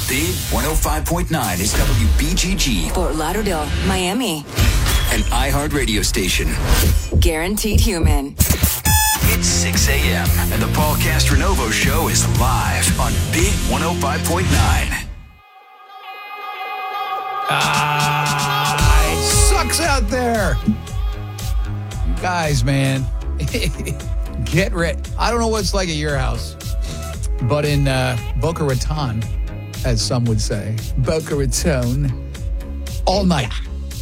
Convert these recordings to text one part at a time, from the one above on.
Big 105.9 is WBGG. Fort Lauderdale, Miami. An iHeart radio station. Guaranteed Human. It's 6 a.m. and the Paul Castronovo Show is live on Big 105.9. It sucks out there. You guys, man. Get ready. I don't know what it's like at your house, but in Boca Raton, as some would say, Boca Raton, all night.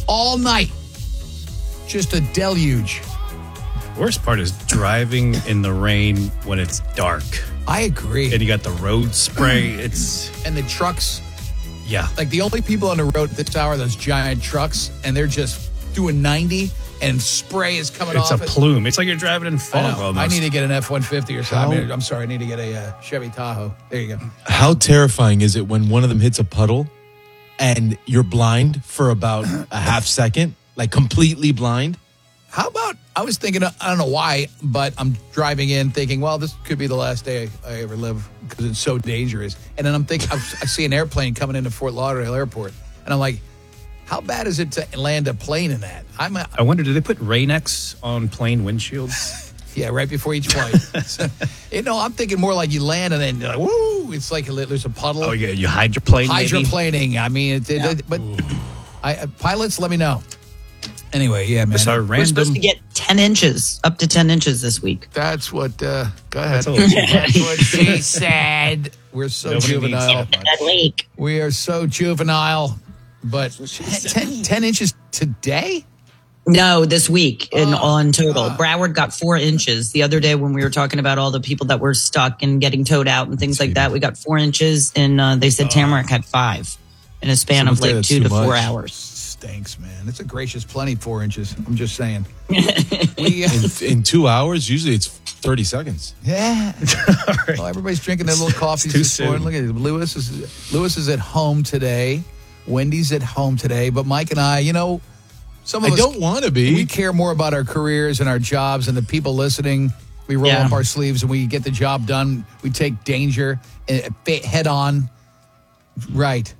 Just a deluge. Worst part is driving in the rain when it's dark. I agree. And you got the road spray. And the trucks. Yeah. Like the only people on the road at this hour are those giant trucks, and they're just doing 90, and spray is coming off. It's a plume. It's like you're driving in fog almost. I need to get an F-150 or something. I'm sorry, I need to get a Chevy Tahoe. There you go. How terrifying is it when one of them hits a puddle and you're blind for about a half second, like completely blind? How about, I was thinking, I don't know why, but I'm driving in thinking, well, this could be the last day I ever live because it's so dangerous. And then I'm thinking, I see an airplane coming into Fort Lauderdale Airport, and I'm like, how bad is it to land a plane in that? I wonder, do they put Rain-X on plane windshields? Yeah, right before each flight. So, I'm thinking more like you land and then, like, woo, it's like there's a puddle. Oh, yeah, you hydroplane, Hydroplaning. I mean, but pilots, let me know. Anyway, yeah, man. We're supposed to get 10 inches, up to 10 inches this week. That's what, go ahead. That's what she said. We're so juvenile. We are so juvenile. But 10 inches today? No, this week on total. Broward got 4 inches. The other day when we were talking about all the people that were stuck and getting towed out and things like that, we got 4 inches, and they said Tamarack had 5 in a span of like 2 to 4 hours. Stinks, man. It's a gracious plenty, 4 inches. I'm just saying. In 2 hours, usually it's 30 seconds. Yeah. Right. Well, everybody's drinking their little coffees this morning. Look at it. Lewis is at home today. Wendy's at home today. But Mike and I, some of us don't want to be. We care more about our careers and our jobs and the people listening. We roll up our sleeves and we get the job done. We take danger head on. Right.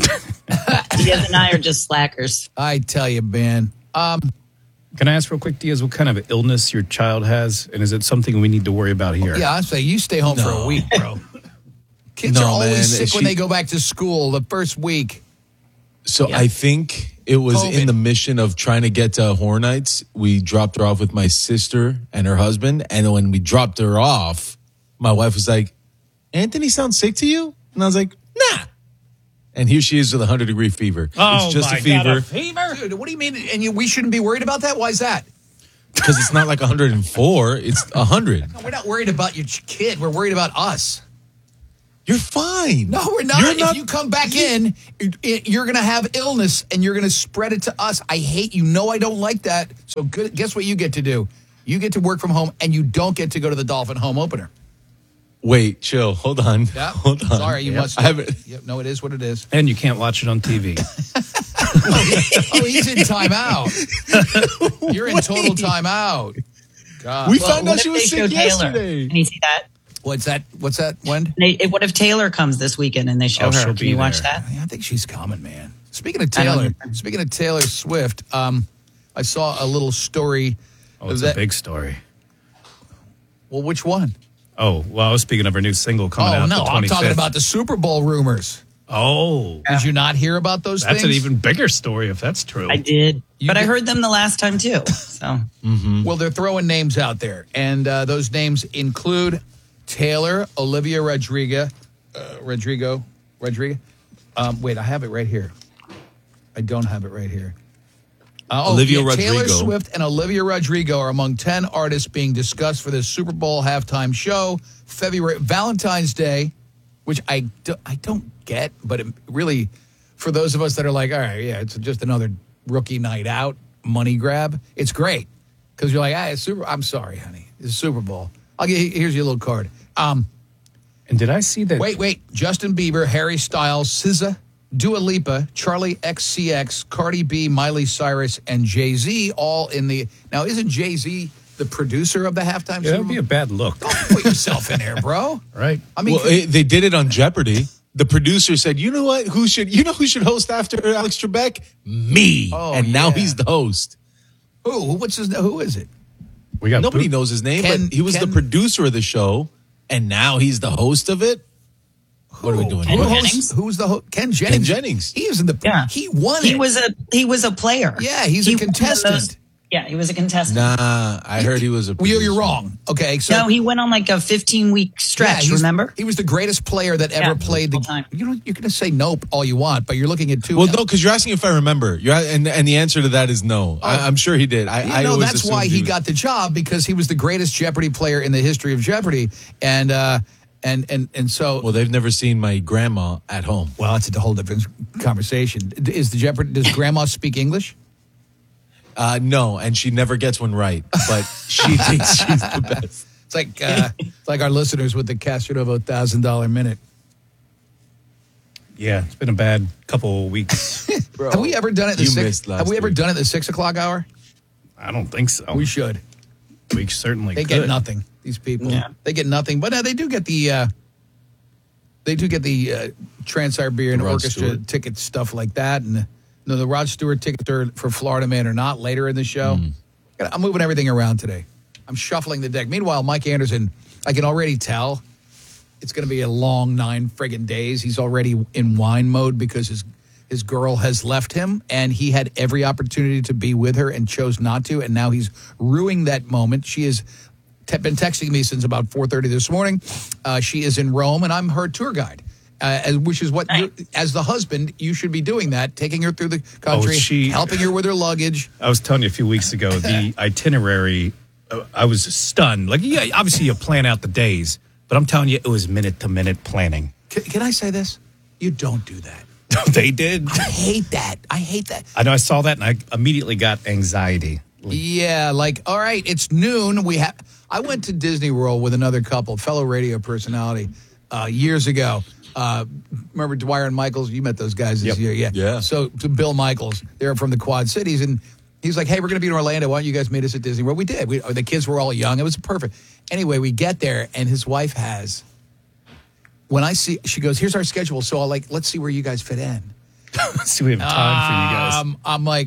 Diaz and I are just slackers. I tell you, man. Can I ask real quick, Diaz, what kind of illness your child has? And is it something we need to worry about here? Yeah, I say you stay home for a week, bro. Kids are always sick when they go back to school the first week. So I think it was COVID. In the mission of trying to get to Hornites, we dropped her off with my sister and her husband. And when we dropped her off, my wife was like, Anthony sounds sick to you? And I was like, nah. And here she is with 100-degree fever. Oh, it's just my a fever. God, a fever? Dude, what do you mean? And we shouldn't be worried about that? Why is that? Because it's not like 104. It's 100. No, we're not worried about your kid. We're worried about us. You're fine. No, we're not. If you come back in, you're going to have illness and you're going to spread it to us. I hate you. No, I don't like that. So guess what you get to do? You get to work from home and you don't get to go to the Dolphin home opener. Wait, chill. Hold on. Yeah. Hold on. Sorry, you must. I haven't. Yep, no, it is what it is. And you can't watch it on TV. He's in timeout. You're in total timeout. God. We found out she was sick yesterday. Can you see that? What's that, Wen? What if Taylor comes this weekend and they show her? Can you watch that? I think she's coming, man. Speaking of Taylor Swift, I saw a little story. Oh, it's a big story. Well, which one? Oh, well, I was speaking of her new single coming out. Oh, no, I'm talking about the Super Bowl rumors. Oh. Did you not hear about those things? That's an even bigger story if that's true. I did. I heard them the last time, too. So. Well, they're throwing names out there, and those names include Taylor, Olivia Rodrigo. Wait, I have it right here. I don't have it right here. Olivia Rodrigo. Taylor Swift and Olivia Rodrigo are among 10 artists being discussed for this Super Bowl halftime show, Valentine's Day, which I don't get, but it really, for those of us that are like, all right, yeah, it's just another rookie night out, money grab, it's great. Because you're like, I'm sorry, honey, it's a Super Bowl. Here's your little card. And did I see that? Wait. Justin Bieber, Harry Styles, SZA, Dua Lipa, Charlie XCX, Cardi B, Miley Cyrus, and Jay-Z all in the... Now, isn't Jay-Z the producer of the halftime show? That would be a bad look. Don't put yourself in there, bro. Right. I mean, they did it on Jeopardy. the producer said, "You know what? Who should host after Alex Trebek? Me." Oh, and now yeah. he's the host. Who? Who is it? We got Nobody knows his name, but he was the producer of the show, and now he's the host of it. What are we doing? Ken Who Jennings? hosts- Who's the host? Ken Jennings. Ken Jennings. He is in the. Yeah. He won He it. was a player. Yeah, he's a He won contestant. those- Yeah, he was a contestant. Nah, I heard he was a Well, producer. you're wrong. Okay, so No, he went on like a 15-week stretch, yeah, remember? He was the greatest player that ever Yeah, played the. all time. You know, you're going to say nope all you want, but you're looking at two. Well, no, because you're asking if I remember. And the answer to that is no. I'm sure he did. I no, always that's assumed why he was- got the job, because he was the greatest Jeopardy player in the history of Jeopardy, and so. Well, they've never seen my grandma at home. Well, that's a whole different conversation. Does Grandma speak English? No, and she never gets one right, but she thinks she's the best. It's like our listeners with the Castronovo $1,000 minute. Yeah, it's been a bad couple weeks. Have we ever done it? You missed last Have we ever week. done it at the 6 o'clock hour? I don't think so. We should. We certainly They could. get nothing. These people. Yeah. They get nothing, but they do get the. They do get the Trans-Siberian The Rod Orchestra Stewart. tickets, stuff like that, and the Rod Stewart tickets are for Florida Man or not later in the show. I'm moving everything around today. I'm shuffling the deck. Meanwhile, Mike Anderson, I can already tell it's going to be a long 9 friggin' days. He's already in wine mode because his girl has left him, and he had every opportunity to be with her and chose not to, and now he's ruining that moment. She has been texting me since about 4:30 this morning. She is in Rome, and I'm her tour guide, which is what, as the husband, you should be doing that, taking her through the country, helping her with her luggage. I was telling you a few weeks ago, the itinerary, I was stunned. Like, yeah, obviously you plan out the days, but I'm telling you, it was minute-to-minute planning. Can I say this? You don't do that. They did. I hate that. I know, I saw that, and I immediately got anxiety. Yeah, like, all right, it's noon. I went to Disney World with another couple, fellow radio personality, years ago. Remember Dwyer and Michaels? You met those guys this year, yeah. Yeah. So to Bill Michaels, they're from the Quad Cities, and he's like, "Hey, we're going to be in Orlando. Why don't you guys meet us at Disney World?" We did. The kids were all young. It was perfect. Anyway, we get there, and his wife has. When she goes, "Here's our schedule." So let's see where you guys fit in. See, we have time for you guys. I'm like,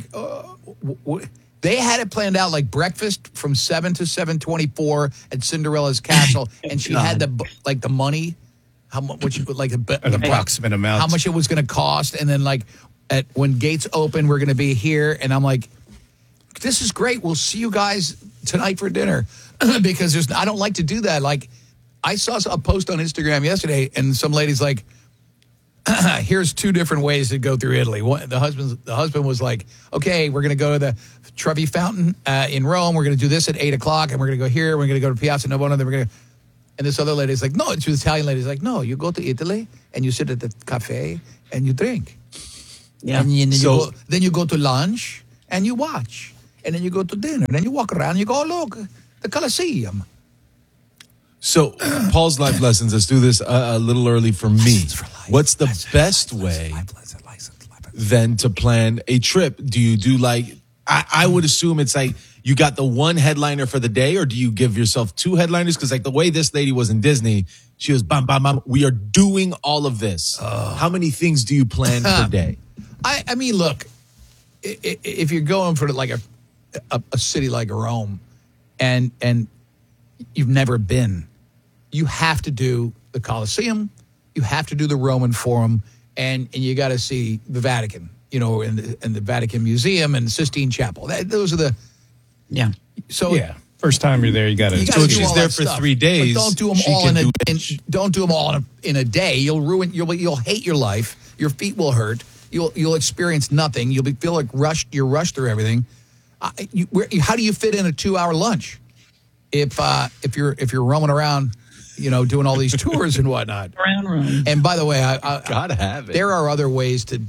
they had it planned out like breakfast from 7 to 7:24 at Cinderella's castle, and she had the money, how much, like An approximate amount. how much it was going to cost, and then when gates open, we're going to be here, and I'm like, this is great. We'll see you guys tonight for dinner, because I don't like to do that. Like, I saw a post on Instagram yesterday, and some lady's like, here's 2 different ways to go through Italy. The husband was like, okay, we're going to go to the Trevi Fountain in Rome. We're going to do this at 8 o'clock, and we're going to go here. We're going to go to Piazza Navona. Then we're going to. And this other lady's like, no, it's the Italian lady's like, no, you go to Italy and you sit at the cafe and you drink. Yeah. And then you go to lunch and you watch. And then you go to dinner. And then you walk around and you go, oh, look, the Colosseum. So, Paul's life lessons. Let's do this a little early for me. Lessons for life. What's the best way then to plan a trip? Do you do I would assume it's like you got the one headliner for the day, or do you give yourself 2 headliners? Because the way this lady was in Disney, she was bam, bam, bam. We are doing all of this. How many things do you plan per day? I mean, look, if you're going for a city like Rome and you've never been, you have to do the Colosseum, you have to do the Roman Forum, and you got to see the Vatican, and the Vatican Museum and the Sistine Chapel. Those are the. Yeah. So Yeah. First time you're there, you got to. you So gotta if do she's all there that for stuff. 3 days, But don't do them she all can in do don't do them all in a day. You'll hate your life. Your feet will hurt. You'll experience nothing. You'll feel like rushed. You're rushed through everything. How do you fit in a 2-hour lunch if you're roaming around, doing all these tours and whatnot? Around. And by the way, I Gotta have it. there are other ways to,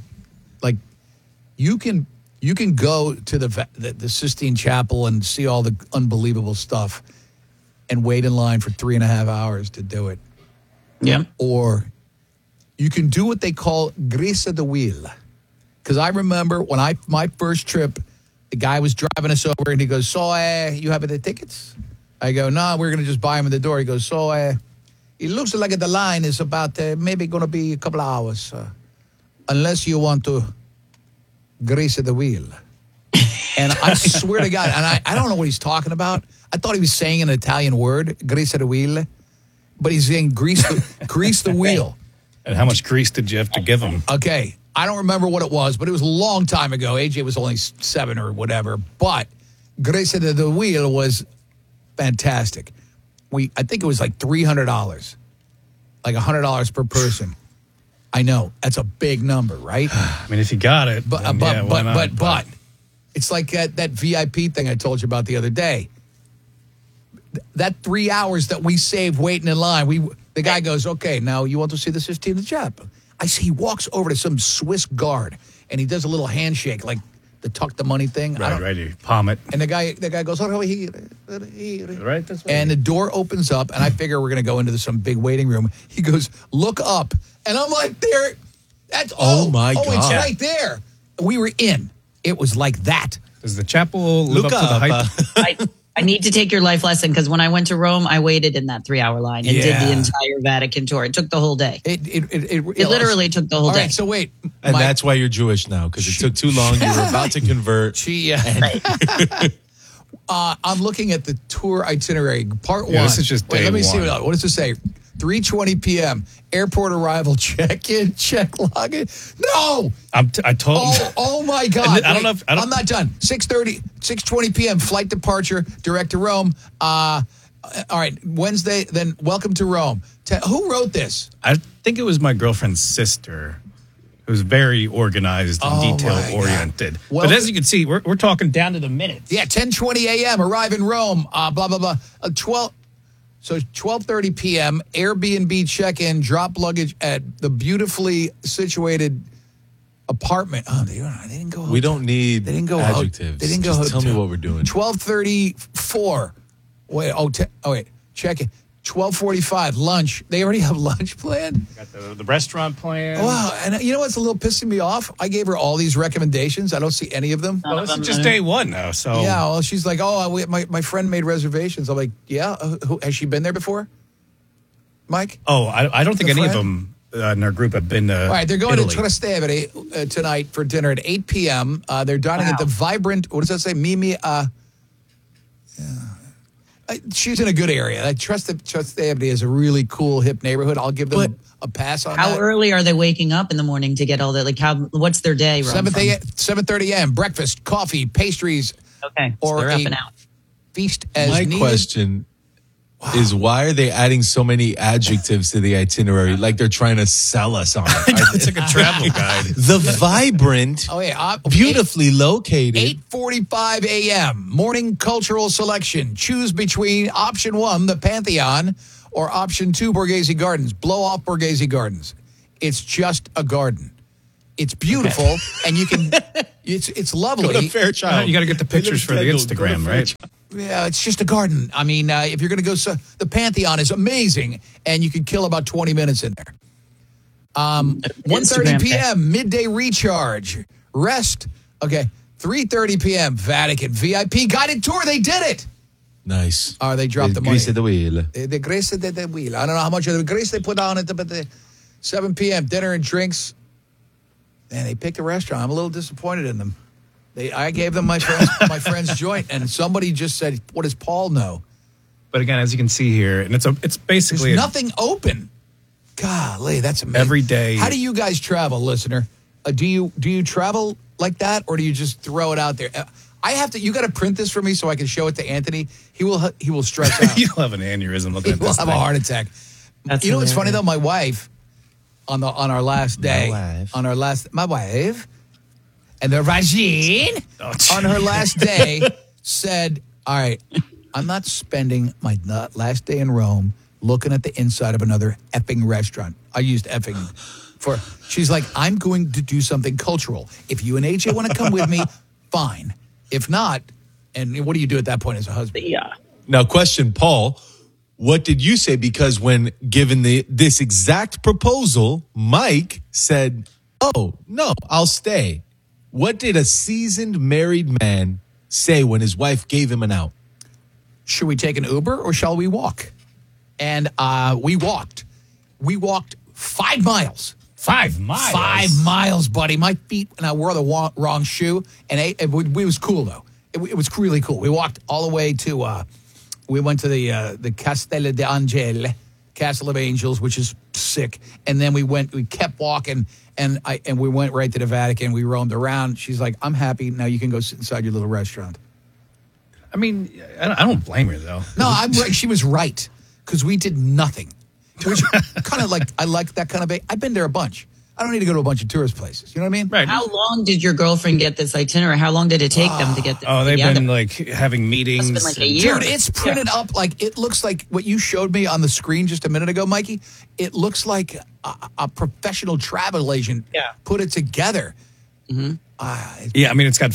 you can go to the Sistine Chapel and see all the unbelievable stuff, and wait in line for 3.5 hours to do it. Yeah. Or you can do what they call grisa de wheel. Because I remember when my first trip, the guy was driving us over and he goes, so you have the tickets? I go, no, we're going to just buy them at the door. He goes, so It looks like the line is about maybe going to be a couple of hours, unless you want to grease the wheel. And I swear to God, and I don't know what he's talking about. I thought he was saying an Italian word, grease the wheel, but he's saying grease the wheel. And how much grease did you have to give him? Okay, I don't remember what it was, but it was a long time ago. AJ was only 7 or whatever, but grease the wheel was fantastic. I think it was like $300, like $100 per person. I know that's a big number, right? I mean, if you got it, but it's like that VIP thing I told you about the other day. That 3 hours that we saved waiting in line, the guy goes, okay, now you want to see the Sistine Chapel? I see he walks over to some Swiss guard and he does a little handshake, like the tuck the money thing. Right, you palm it. And the guy goes, oh, here. Right, that's right. And the door opens up, and I figure we're going to go into some big waiting room. He goes, look up. And I'm like, there. That's my God. It's right there. We were in. It was like that. Does the chapel live up to the hype? I need to take your life lesson because when I went to Rome, I waited in that 3-hour line and did the entire Vatican tour. It took the whole day. It literally took the whole day. Right, so wait. And that's why you're Jewish now, because it took too long. You were about to convert. I'm looking at the tour itinerary, part 1. This is just day let me 1. see what does it say? 3:20 p.m. Airport arrival, check-in, check login. No! I told him. Oh my God. I'm not done. 6:20 p.m. flight departure, direct to Rome. All right, Wednesday, then welcome to Rome. Who wrote this? I think it was my girlfriend's sister. It was very organized and detail-oriented. But as you can see, we're talking down to the minutes. Yeah, 10:20 a.m., arrive in Rome, blah, blah, blah. 12:30 p.m., Airbnb check-in, drop luggage at the beautifully situated apartment. Oh, they didn't go. We don't need adjectives. They didn't go. Just tell me what we're doing. 12:34. Wait. Check it. 12:45. Lunch. They already have lunch planned. Got the restaurant planned. Wow. And you know what's a little pissing me off? I gave her all these recommendations. I don't see any of them. Well, this is just day 1 now. So yeah. Well, she's like, my friend made reservations. I'm like, yeah. Has she been there before, Mike? Oh, I don't think any of them in our group have been. All right, they're going Italy. to Trastevere tonight for dinner at 8 p.m. They're dining at the vibrant. What does that say? Mimi. She's in a good area. Trastevere is a really cool, hip neighborhood. I'll give them a pass on that. How early are they waking up in the morning to get all that? Like, what's their day? 7:30 a.m. Breakfast, coffee, pastries. Okay, or they're up and out. Feast as My needed. question is, why are they adding so many adjectives to the itinerary? Like they're trying to sell us on it. It's like a travel guide. The vibrant, beautifully located. 8:45 a.m. Morning cultural selection. Choose between option 1, the Pantheon, or option 2, Borghese Gardens. Blow off Borghese Gardens. It's just a garden. It's beautiful, and you can. It's lovely. Go to Fairchild. You got to get the pictures for the Instagram, right? Yeah, it's just a garden. I mean, if you're going to go, the Pantheon is amazing, and you could kill about 20 minutes in there. 1:30 p.m. midday recharge, rest. Okay, 3:30 p.m. Vatican VIP guided tour. They did it. Nice. They dropped the money. Grease the wheel. The grease the wheel. I don't know how much of the grease they put on it, but the 7 p.m. dinner and drinks. And they picked a restaurant. I'm a little disappointed in them. I gave them my friend's joint, and somebody just said, "What does Paul know?" But again, as you can see here, and it's basically there's nothing open. Golly, that's amazing. Every day. How do you guys travel, listener? Do you travel like that, or do you just throw it out there? I have to. You got to print this for me so I can show it to Anthony. He will stress out. You'll have an aneurysm looking at this. He'll have a heart attack. You know what's funny though? My wife on our last day, my wife. And the Rajin, on her last day, said, all right, I'm not spending my last day in Rome looking at the inside of another effing restaurant. I used effing for, she's like, I'm going to do something cultural. If you and AJ want to come with me, fine. If not, and what do you do at that point as a husband? Yeah. Now, question, Paul, what did you say? Because when given this exact proposal, Mike said, oh, no, I'll stay. What did a seasoned married man say when his wife gave him an out? Should we take an Uber or shall we walk? And we walked. We walked 5 miles. 5 miles? 5 miles, buddy. My feet, and I wore the wrong shoe. And it was cool, though. It was really cool. We walked all the way to, we went to the Castello d'Angelo, Castle of Angels, which is sick. And then we kept walking, and we went right to the Vatican. We roamed around. She's like, I'm happy. Now you can go sit inside your little restaurant. I mean, I don't blame her, though. No, I'm right. She was right, because we did nothing. Which kind of like, I like that kind of, I've been there a bunch. I don't need to go to a bunch of tourist places. You know what I mean? Right. How long did your girlfriend get this itinerary? How long did it take them to get this? Oh, they've been like having meetings. It's been like a year. Dude, it's printed up like, it looks like what you showed me on the screen just a minute ago, Mikey. It looks like a professional travel agent put it together. Mm-hmm. Yeah, I mean, it's got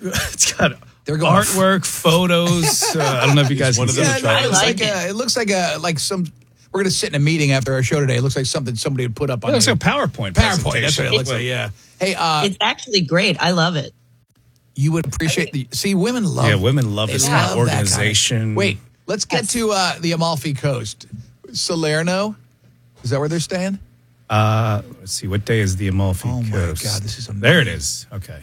artwork, photos. I don't know if you guys one of them. It looks like some. We're going to sit in a meeting after our show today. It looks like something somebody would put up on. It looks like a PowerPoint. That's what it looks like. Yeah. Hey, it's actually great. I love it. You would appreciate women love. Yeah, women love this kind of organization. Wait, let's get to the Amalfi Coast. Salerno, is that where they're staying? Let's see. What day is the Amalfi Coast? Oh my God, this is amazing. There it is. Okay.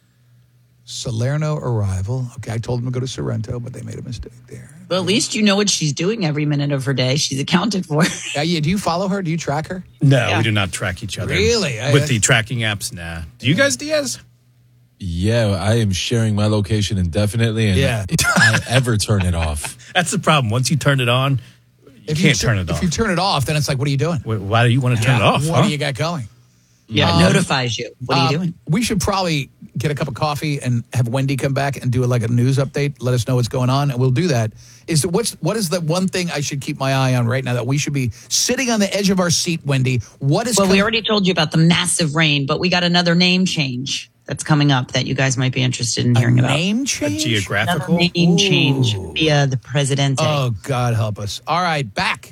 Salerno arrival. Okay, I told them to go to Sorrento, but they made a mistake there. Well, at least you know what she's doing every minute of her day. She's accounted for. Yeah, do you follow her? Do you track her? No, we do not track each other. Really? With the tracking apps, nah. Do you guys, Diaz? Yeah, I am sharing my location indefinitely, and I ever turn it off. That's the problem. Once you turn it on, you can't turn it off. If you turn it off, then it's like, what are you doing? Why do you want to turn it off? What do you got going? Yeah, notifies you. What are you doing? We should probably get a cup of coffee and have Wendy come back and do a news update. Let us know what's going on, and we'll do that. What is the one thing I should keep my eye on right now that we should be sitting on the edge of our seat, Wendy? What is? Well, we already told you about the massive rain, but we got another name change that's coming up that you guys might be interested in hearing about. Name change? A geographical? Another name change via the Presidente. Oh, God help us. All right, back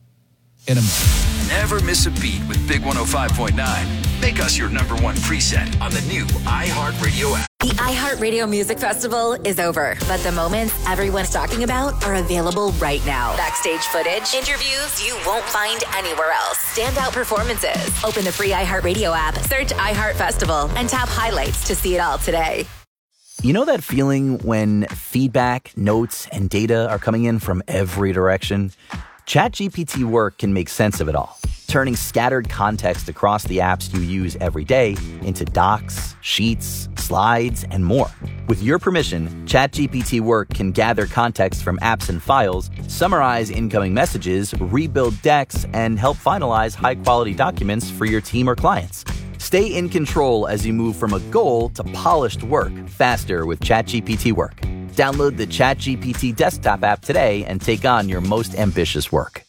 in a minute. Never miss a beat with Big 105.9. Make us your number one preset on the new iHeartRadio app. The iHeartRadio Music Festival is over, but the moments everyone's talking about are available right now. Backstage footage, interviews you won't find anywhere else, standout performances. Open the free iHeartRadio app, search iHeart Festival, and tap highlights to see it all today. You know that feeling when feedback, notes, and data are coming in from every direction? ChatGPT Work can make sense of it all, turning scattered context across the apps you use every day into docs, sheets, slides, and more. With your permission, ChatGPT Work can gather context from apps and files, summarize incoming messages, rebuild decks, and help finalize high-quality documents for your team or clients. Stay in control as you move from a goal to polished work faster with ChatGPT Work. Download the ChatGPT desktop app today and take on your most ambitious work.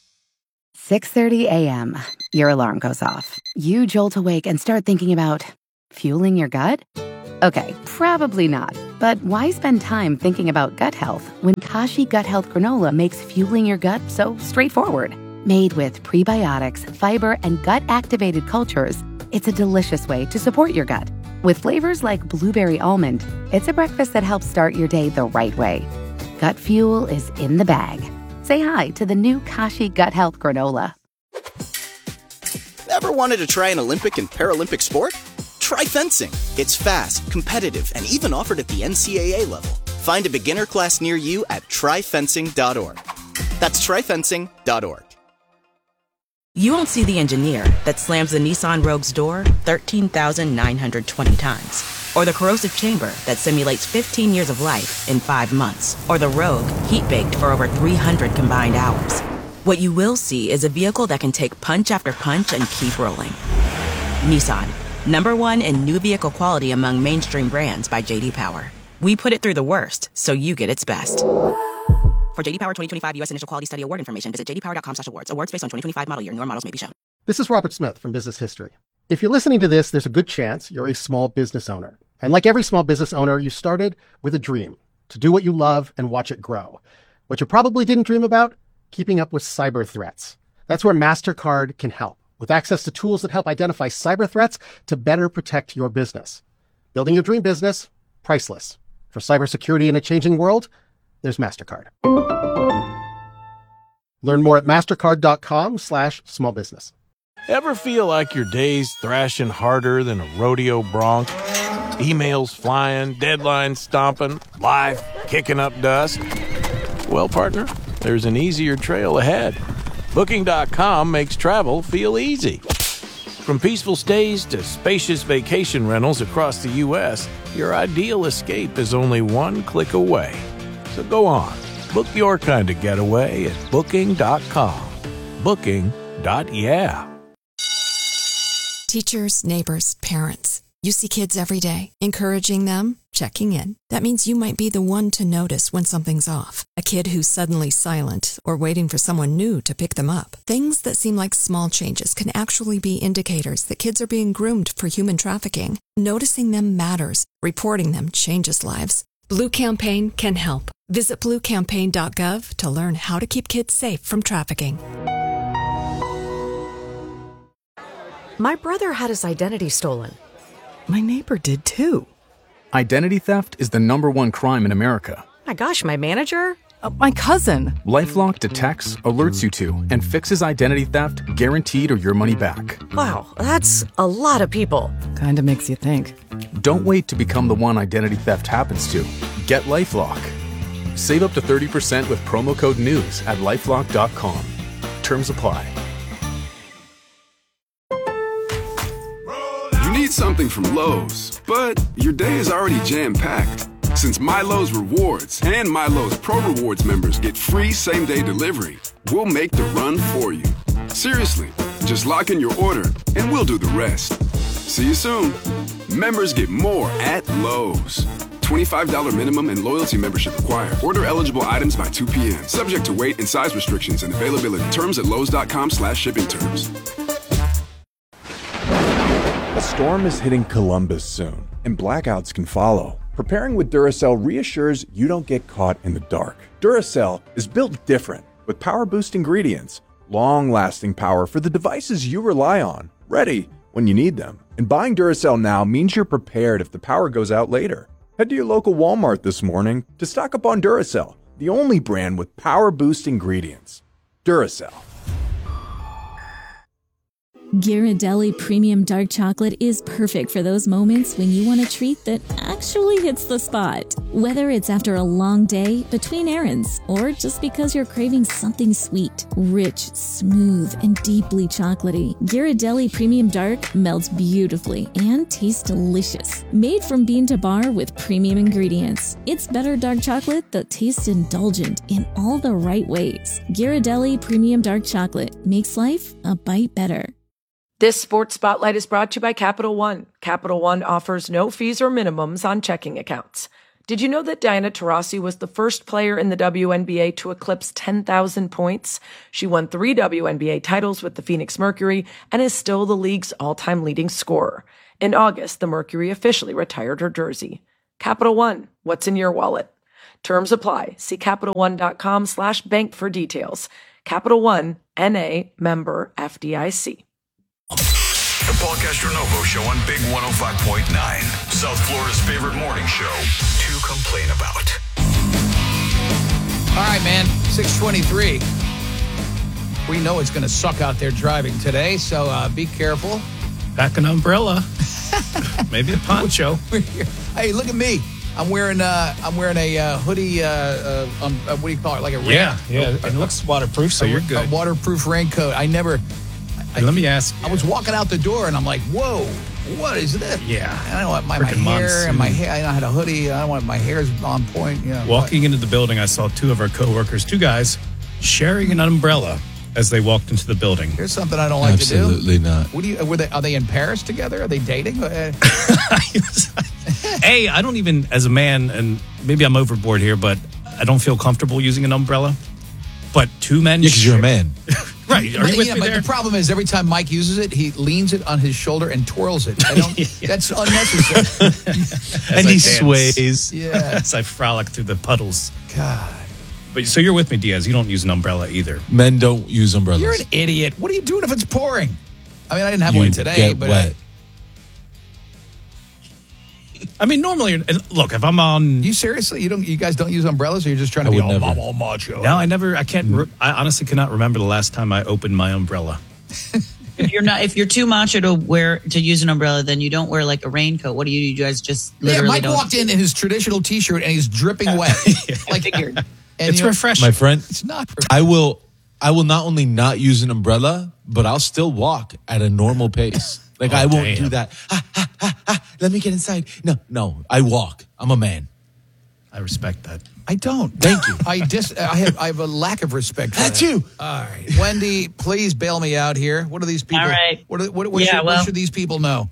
6:30 a.m. Your alarm goes off. You jolt awake and start thinking about fueling your gut? Okay, probably not. But why spend time thinking about gut health when Kashi Gut Health Granola makes fueling your gut so straightforward? Made with prebiotics, fiber, and gut-activated cultures, it's a delicious way to support your gut. With flavors like blueberry almond, it's a breakfast that helps start your day the right way. Gut fuel is in the bag. Say hi to the new Kashi Gut Health Granola. Ever wanted to try an Olympic and Paralympic sport? Try fencing. It's fast, competitive, and even offered at the NCAA level. Find a beginner class near you at tryfencing.org. That's tryfencing.org. You won't see the engineer that slams the Nissan Rogue's door 13,920 times. Or the corrosive chamber that simulates 15 years of life in 5 months. Or the Rogue heat-baked for over 300 combined hours. What you will see is a vehicle that can take punch after punch and keep rolling. Nissan, #1 in new vehicle quality among mainstream brands by J.D. Power. We put it through the worst, so you get its best. For J.D. Power 2025 U.S. Initial Quality Study Award information, visit jdpower.com/awards. Awards based on 2025 model year. Newer models may be shown. This is Robert Smith from Business History. If you're listening to this, there's a good chance you're a small business owner. And like every small business owner, you started with a dream to do what you love and watch it grow. What you probably didn't dream about? Keeping up with cyber threats. That's where MasterCard can help, with access to tools that help identify cyber threats to better protect your business. Building your dream business, priceless. For cybersecurity in a changing world, there's MasterCard. Learn more at mastercard.com/smallbusiness. Ever feel like your day's thrashing harder than a rodeo bronc? Emails flying, deadlines stomping, life kicking up dust? Well, partner, there's an easier trail ahead. Booking.com makes travel feel easy. From peaceful stays to spacious vacation rentals across the U.S., your ideal escape is only one click away. So go on, book your kind of getaway at Booking.com. Booking.yeah. Teachers, neighbors, parents. You see kids every day, encouraging them, checking in. That means you might be the one to notice when something's off. A kid who's suddenly silent or waiting for someone new to pick them up. Things that seem like small changes can actually be indicators that kids are being groomed for human trafficking. Noticing them matters. Reporting them changes lives. Blue Campaign can help. Visit bluecampaign.gov to learn how to keep kids safe from trafficking. My brother had his identity stolen. My neighbor did too. Identity theft is the #1 crime in America. My gosh, my manager? My cousin. LifeLock detects, alerts you to, and fixes identity theft guaranteed or your money back. Wow, that's a lot of people. Kinda makes you think. Don't wait to become the one identity theft happens to. Get LifeLock. Save up to 30% with promo code NEWS at LifeLock.com. Terms apply. You need something from Lowe's, but your day is already jam-packed. Since MyLowe's Rewards and MyLowe's Pro Rewards members get free same-day delivery, we'll make the run for you. Seriously, just lock in your order and we'll do the rest. See you soon. Members get more at Lowe's. $25 minimum and loyalty membership required. Order eligible items by 2 p.m. Subject to weight and size restrictions and availability. Terms at lowes.com/shipping terms. A storm is hitting Columbus soon, and blackouts can follow. Preparing with Duracell reassures you don't get caught in the dark. Duracell is built different, with power-boost ingredients, long-lasting power for the devices you rely on, ready when you need them. And buying Duracell now means you're prepared if the power goes out later. Head to your local Walmart this morning to stock up on Duracell, the only brand with power-boost ingredients. Duracell. Ghirardelli Premium Dark Chocolate is perfect for those moments when you want a treat that actually hits the spot. Whether it's after a long day, between errands, or just because you're craving something sweet, rich, smooth, and deeply chocolatey, Ghirardelli Premium Dark melts beautifully and tastes delicious. Made from bean to bar with premium ingredients, it's better dark chocolate that tastes indulgent in all the right ways. Ghirardelli Premium Dark Chocolate makes life a bite better. This Sports Spotlight is brought to you by Capital One. Capital One offers no fees or minimums on checking accounts. Did you know that Diana Taurasi was the first player in the WNBA to eclipse 10,000 points? She won 3 WNBA titles with the Phoenix Mercury and is still the league's all-time leading scorer. In August, the Mercury officially retired her jersey. Capital One, what's in your wallet? Terms apply. See CapitalOne.com/bank for details. Capital One, N.A., member FDIC. The Paul Castronovo Show on Big 105.9. South Florida's favorite morning show to complain about. All right, man. 6:23. We know it's going to suck out there driving today, so be careful. Pack an umbrella. Maybe a poncho. Hey, look at me. I'm wearing a hoodie. What do you call it? Like a rain. Yeah. It looks waterproof, so you're good. A waterproof raincoat. Let me ask you. I was walking out the door and I'm like, whoa, what is this? Yeah. I don't want my hair and my hair. I had a hoodie. I don't want my hair's on point. You know, Walking into the building, I saw 2 of our coworkers, 2 guys, sharing an umbrella as they walked into the building. Here's something I don't like Absolutely to do. not. What do you? Are they in Paris together? Are they dating? Hey, I don't even, as a man, and maybe I'm overboard here, but I don't feel comfortable using an umbrella. But 2 men. Because you're a man. Right. Are you with me but there? the problem is every time Mike uses it, he leans it on his shoulder and twirls it. That's unnecessary. And he sways. Yeah. As I frolic through the puddles. God. But so you're with me, Diaz. You don't use an umbrella either. Men don't use umbrellas. You're an idiot. What are you doing if it's pouring? I mean, I didn't have one today, get but wet. I mean, normally, and look, if I'm on, You seriously? You guys don't use umbrellas, or you're just trying to I be would never. all macho? no, I can't. I honestly cannot remember the last time I opened my umbrella. If you're too macho to use an umbrella, then you don't wear like a raincoat. What do you guys just literally Mike don't? walked in his traditional T-shirt and he's dripping wet. I figured. And It's refreshing. My friend, It's not. I will not only not use an umbrella, but I'll still walk at a normal pace. Like I won't do that. Let me get inside. No, I walk. I'm a man. I respect that. I don't. Thank you. I have a lack of respect for That that. too. All right, Wendy, please bail me out here. What are these people? All right. What should these people know?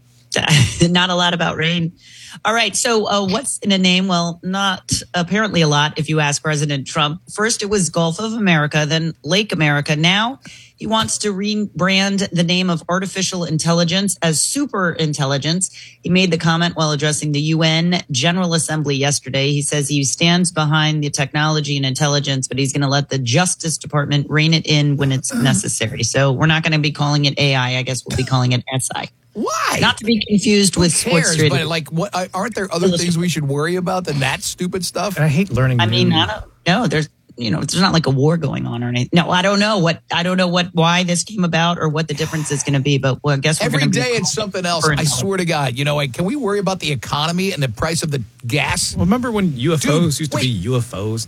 Not a lot about rain. All right. So what's in a name? Well, not apparently a lot if you ask President Trump. First, it was Gulf of America, then Lake America. Now he wants to rebrand the name of artificial intelligence as super intelligence. He made the comment while addressing the UN General Assembly yesterday. He says he stands behind the technology and intelligence, but he's going to let the Justice Department rein it in when it's necessary. So we're not going to be calling it AI. I guess we'll be calling it SI. Why? Not to be confused with sports cares? trading. But like, what aren't there other things we should worry about than that stupid stuff? And I hate learning. I mean, I don't know. There's not like a war going on or anything. No, I don't know why this came about or what the difference is going to be. But I guess Every day it's something else. I swear to God. Can we worry about the economy and the price of the gas? Well, remember when UFOs used to be UFOs?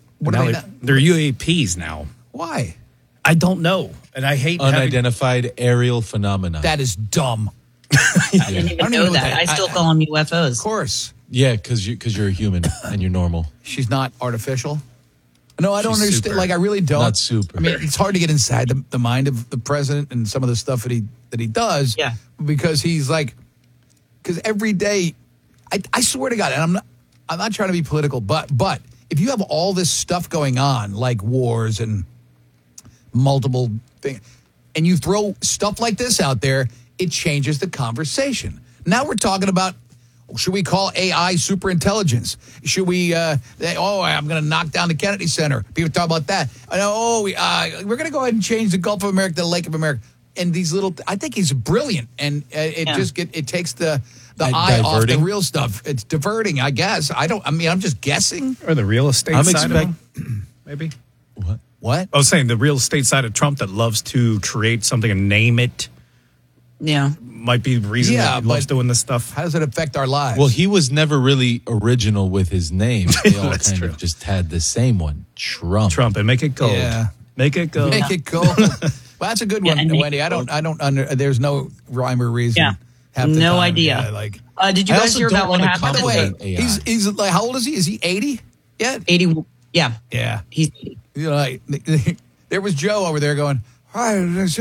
They're UAPs now. Why? I don't know, and I hate unidentified aerial phenomena. That is dumb. I didn't even know that. I still call them UFOs. Of course. Yeah, because you're a human and you're normal. She's not artificial. No, I don't She's understand. super. Like, I really don't. Not super. I mean, it's hard to get inside the mind of the president and some of the stuff that he does. Yeah. Because he's like, because every day, I swear to God, and I'm not trying to be political, but if you have all this stuff going on, like wars and multiple things, and you throw stuff like this out there, it changes the conversation. Now we're talking about, should we call AI super intelligence? Should we, I'm going to knock down the Kennedy Center. People talk about that. We're going to go ahead and change the Gulf of America to the Lake of America. And these I think he's brilliant. And it takes the eye off the real stuff. It's diverting, I guess. I'm just guessing. Or the real estate side of him, maybe. What? I was saying the real estate side of Trump that loves to create something and name it. Yeah. Might be the reason that he loves doing this stuff. How does it affect our lives? Well, he was never really original with his name. They all kind of just had the same one, Trump. And make it gold. Yeah. Make it gold. Make it gold. Well, that's a good one, Wendy. There's no rhyme or reason. Yeah. No idea. Did you guys hear about what happened? By the way, he's like, how old is he? Is he 80 yet? 80. Yeah. Yeah. He's 80. There was Joe over there going, hi,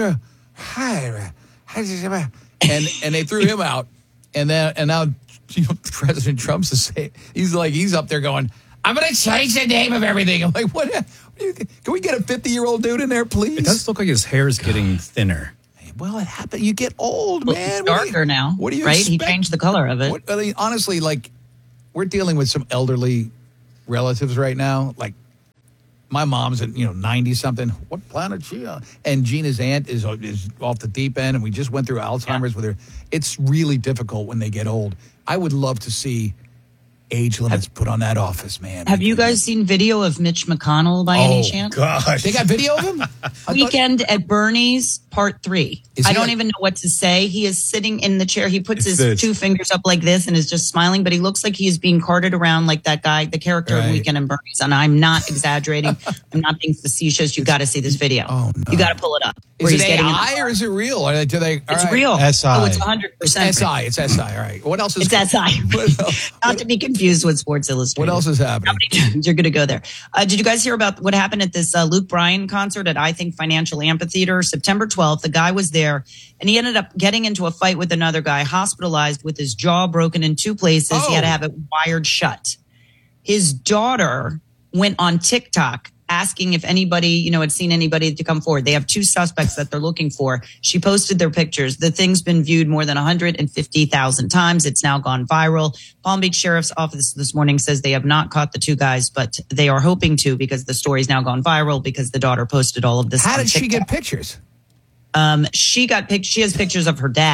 and they threw him out, and now President Trump's the same. He's up there going, I'm going to change the name of everything. I'm like, what? Can we get a 50-year-old dude in there, please? It does look like his hair is getting thinner. Well, it happened. You get old, man. It's darker now. What do you right? expect? He changed the color of it. Honestly, we're dealing with some elderly relatives right now. Like, my mom's at 90 something. What planet she on? And Gina's aunt is off the deep end, and we just went through Alzheimer's with her. It's really difficult when they get old. I would love to see age limits put on that office, man. Have you guys seen video of Mitch McConnell by any chance? Gosh. They got video of him? Weekend at Bernie's, part 3. I don't even know what to say. He is sitting in the chair. He puts his 2 fingers up like this and is just smiling, but he looks like he is being carted around like that guy, the character of Weekend at Bernie's. And I'm not exaggerating. I'm not being facetious. You got to see this video. Oh, no. You got to pull it up. Is it AI or is it real? It's real. SI. Oh, it's 100%. It's SI. It's SI. All right. What else is It's SI. Not to be confused with Sports Illustrated. What else is happening? How many times you're going to go there? Did you guys hear about what happened at this Luke Bryan concert at I Think Financial Amphitheater? September 12th, the guy was there, and he ended up getting into a fight with another guy, hospitalized with his jaw broken in 2 places. He had to have it wired shut. His daughter went on TikTok asking if anybody, had seen anybody to come forward. They have 2 suspects that they're looking for. She posted their pictures. The thing's been viewed more than 150,000 times. It's now gone viral. Palm Beach Sheriff's Office this morning says they have not caught the 2 guys, but they are hoping to because the story's now gone viral because the daughter posted all of this. How did she get pictures? She has pictures of her dad.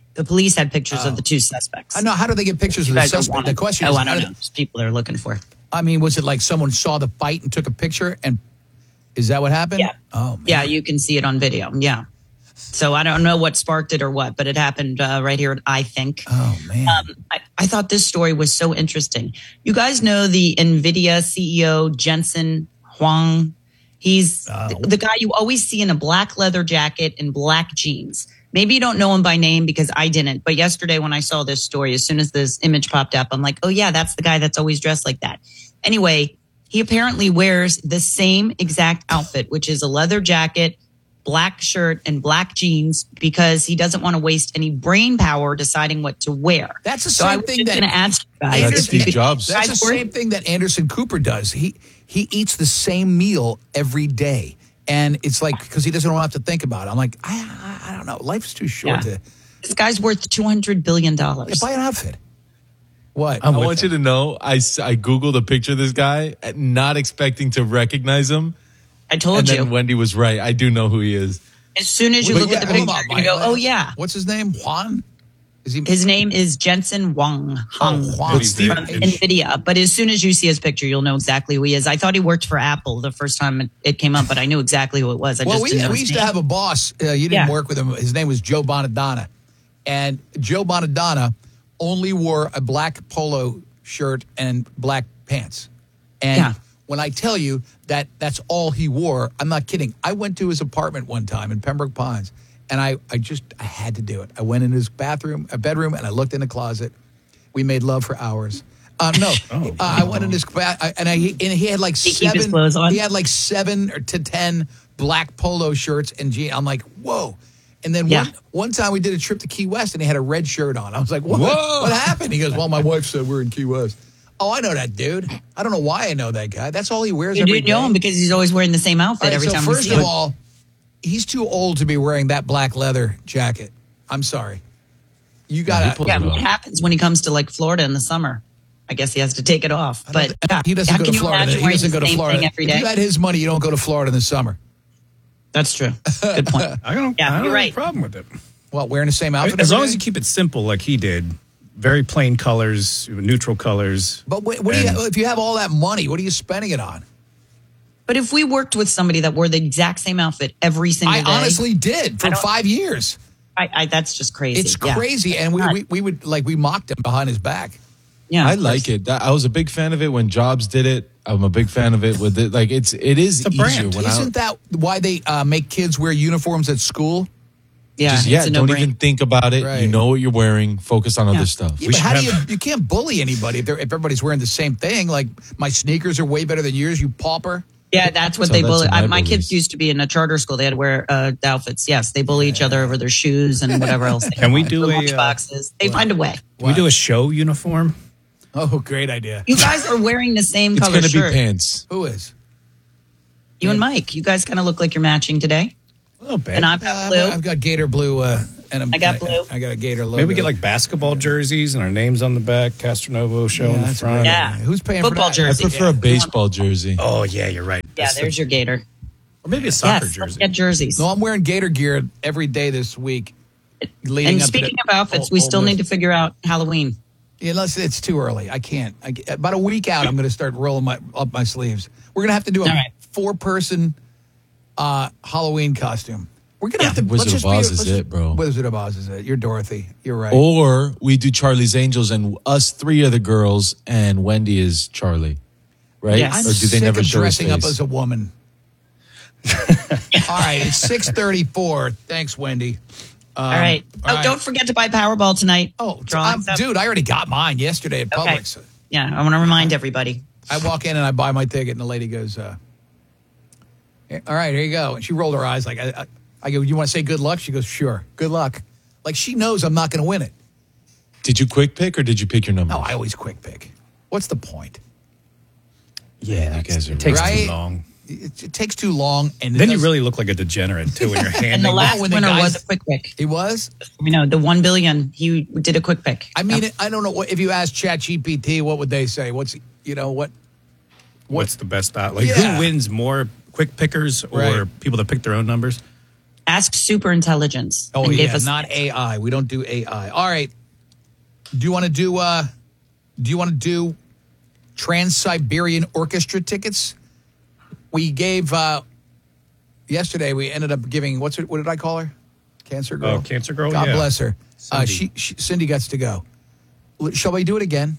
The police had pictures of the two suspects. I know. How do they get pictures of the suspect? The question is, I don't know. It's people they're looking for. I mean, was it like someone saw the fight and took a picture? And is that what happened? Yeah. Oh, man. Yeah, you can see it on video. Yeah. So I don't know what sparked it or what, but it happened right here at I Think. Oh, man. I thought this story was so interesting. You guys know the NVIDIA CEO, Jensen Huang. He's the guy you always see in a black leather jacket and black jeans. Maybe you don't know him by name because I didn't. But yesterday when I saw this story, as soon as this image popped up, I'm like, oh, yeah, that's the guy that's always dressed like that. Anyway, he apparently wears the same exact outfit, which is a leather jacket, black shirt, and black jeans because he doesn't want to waste any brain power deciding what to wear. That's the same thing that ask you guys. That's Steve Jobs. That's the same thing that Anderson Cooper does. He eats the same meal every day. And it's like, because he doesn't want to have to think about it. I'm like, I don't know. Life's too short to... This guy's worth $200 billion. Yeah, buy an outfit. What? I want you to know, I Googled a picture of this guy, not expecting to recognize him. I told you. And then Wendy was right. I do know who he is. As soon as you look at the picture, you go, oh, yeah. What's his name? Juan? His name is Jensen Huang. Juan. From NVIDIA. But as soon as you see his picture, you'll know exactly who he is. I thought he worked for Apple the first time it came up, but I knew exactly who it was. We used to have a boss. You didn't work with him. His name was Joe Bonadonna. And Joe Bonadonna only wore a black polo shirt and black pants. And when I tell you that that's all he wore, I'm not kidding. I went to his apartment one time in Pembroke Pines. And I had to do it. I went in his bedroom, and I looked in the closet. We made love for hours. I went in his and he had like seven. He had like 7 to 10 black polo shirts and jeans. I'm like, whoa. And then one time we did a trip to Key West, and he had a red shirt on. I was like, what happened? He goes, well, my wife said we're in Key West. Oh, I know that dude. I don't know why I know that guy. That's all he wears every day. You know him because he's always wearing the same outfit every time we see him. First of all, he's too old to be wearing that black leather jacket. I'm sorry. You got to. Yeah, what happens when he comes to like Florida in the summer? I guess he has to take it off. But he doesn't go to Florida. He doesn't go to Florida. Every day? If you had his money, you don't go to Florida in the summer. That's true. Good point. I don't have a problem with it. Well, wearing the same outfit as long as you keep it simple like he did. Very plain colors, neutral colors. But if you have all that money, what are you spending it on? But if we worked with somebody that wore the exact same outfit every single day. I honestly did for 5 years. That's just crazy. It's crazy. And we would we mocked him behind his back. Yeah, I like it. I was a big fan of it when Jobs did it. I'm a big fan of it with it. Like it is a easier. Isn't that why they make kids wear uniforms at school? Yeah, don't even think about it. Right. You know what you're wearing. Focus on other stuff. Yeah, but how do you can't bully anybody if everybody's wearing the same thing? Like my sneakers are way better than yours, you pauper. Yeah, that's what they bully. My kids used to be in a charter school. They had to wear outfits. Yes, they bully each other over their shoes and whatever else. Can we do lunch boxes? They find a way. Can we do a show uniform? Oh, great idea. You guys are wearing the same color shirt. It's going to be pants. Who is? You and Mike. You guys kind of look like you're matching today. A little bit. And I've got blue. I've got gator blue. And I got blue. I got a gator logo. Maybe we get like basketball jerseys and our names on the back. Castronovo show in the front. Yeah. Who's paying football for that? jersey? I prefer a baseball jersey. Oh, yeah, you're right. Yeah, there's your gator. Or maybe a soccer Let's jersey. get jerseys. No, I'm wearing gator gear every day this week. And speaking of outfits, we still need to figure out Halloween. Yeah, unless it's too early. I can't. About a week out, I'm going to start rolling up my sleeves. We're going to have to do a 4-person Halloween costume. We're going to have to. Wizard of Oz is it, bro. Wizard of Oz is it. You're Dorothy. You're right. Or we do Charlie's Angels and us 3 are the girls and Wendy is Charlie. Right? Yes. Or do they never show his dressing up face? as a woman. All right, it's 6:34. Thanks, Wendy. All right. Don't forget to buy Powerball tonight. Oh, dude, I already got mine yesterday at Publix. Okay. Yeah, I want to remind everybody. I walk in and I buy my ticket, and the lady goes, all right, here you go. And she rolled her eyes like, I go, you want to say good luck? She goes, sure. Good luck. Like she knows I'm not going to win it. Did you quick pick or did you pick your number? No, I always quick pick. What's the point? Yeah, you guys are it takes right? too long. It takes too long. And then you really look like a degenerate, too, when you're handing. And the last winner was a quick pick. He was? You know, the $1 billion, he did a quick pick. I mean, I don't know. If you ask ChatGPT, what would they say? What's the best out? Like, who wins more, quick pickers or people that pick their own numbers? Ask super intelligence. Oh, and gave yeah, us not AI. We don't do AI. All right. Do you want to do Trans-Siberian Orchestra tickets? We gave yesterday. We ended up giving what did I call her? Cancer Girl. Oh, Cancer Girl. God yeah. bless her. Cindy. Cindy gets to go. Shall we do it again?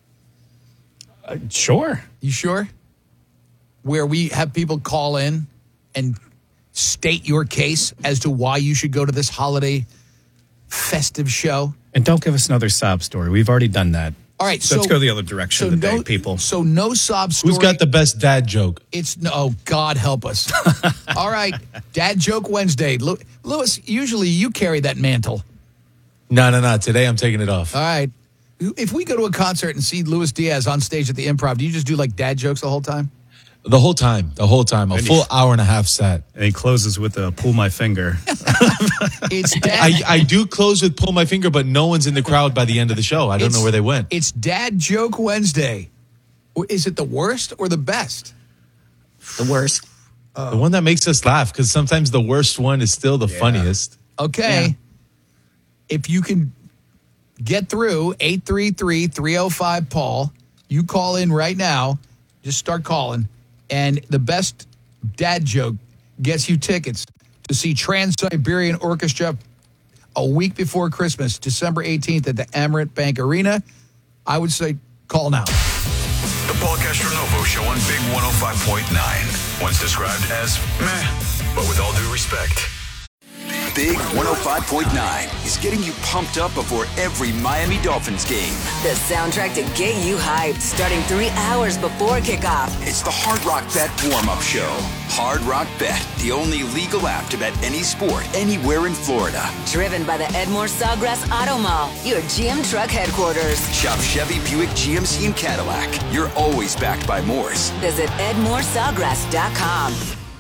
Sure. You sure? Where we have people call in and state your case as to why you should go to this holiday festive show. And don't give us another sob story. We've already done that. All right, Let's go the other direction today, people. So no sob story. Who's got the best dad joke? Oh, God help us. All right, Dad Joke Wednesday. Lewis, usually you carry that mantle. No. Today I'm taking it off. All right. If we go to a concert and see Luis Diaz on stage at the Improv, do you just do like dad jokes the whole time? The whole time. A full hour and a half set. And he closes with a pull my finger. It's dad. I do close with pull my finger, but no one's in the crowd by the end of the show. I don't know where they went. It's Dad Joke Wednesday. Is it the worst or the best? The worst. The one that makes us laugh, because sometimes the worst one is still the funniest. Okay. Yeah. If you can get through 833-305-PAUL, you call in right now. Just start calling. And the best dad joke gets you tickets to see Trans-Siberian Orchestra a week before Christmas, December 18th at the Amerant Bank Arena. I would say call now. The Paul Castronovo Show on Big 105.9. Once described as meh, but with all due respect. Big 105.9 is getting you pumped up before every Miami Dolphins game. The soundtrack to get you hyped, starting 3 hours before kickoff. It's the Hard Rock Bet warm-up show. Hard Rock Bet, the only legal app to bet any sport anywhere in Florida. Driven by the Edmore Sawgrass Auto Mall, your GM truck headquarters. Shop Chevy, Buick, GMC, and Cadillac. You're always backed by Moores. Visit EdmoreSawgrass.com.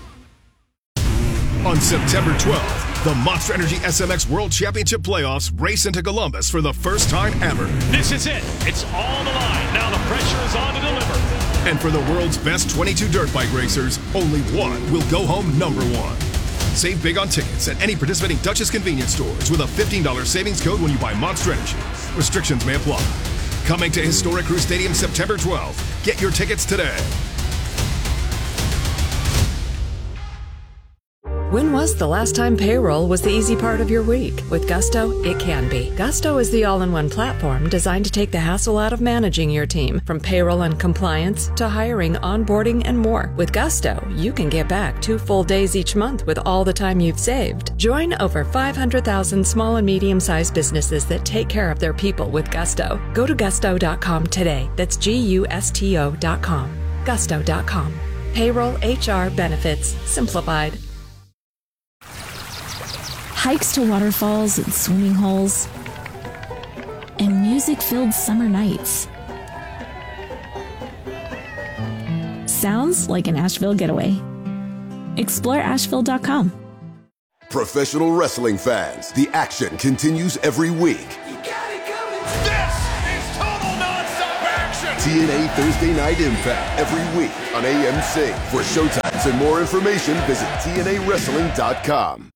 On September 12th, the Monster Energy SMX World Championship Playoffs race into Columbus for the first time ever. This is it. It's all the line. Now the pressure is on to deliver. And for the world's best 22 dirt bike racers, only one will go home number one. Save big on tickets at any participating Dutchess convenience stores with a $15 savings code when you buy Monster Energy. Restrictions may apply. Coming to Historic Crew Stadium September 12th. Get your tickets today. When was the last time payroll was the easy part of your week? With Gusto, it can be. Gusto is the all-in-one platform designed to take the hassle out of managing your team, from payroll and compliance to hiring, onboarding, and more. With Gusto, you can get back 2 full days each month with all the time you've saved. Join over 500,000 small and medium-sized businesses that take care of their people with Gusto. Go to gusto.com today. That's GUSTO.com. Gusto.com. Payroll, HR, benefits, simplified. Hikes to waterfalls and swimming holes, and music-filled summer nights. Sounds like an Asheville getaway. Explore Asheville.com. Professional wrestling fans, the action continues every week. This is total nonstop action. TNA Thursday Night Impact every week on AMC. For showtimes and more information, visit TNAWrestling.com.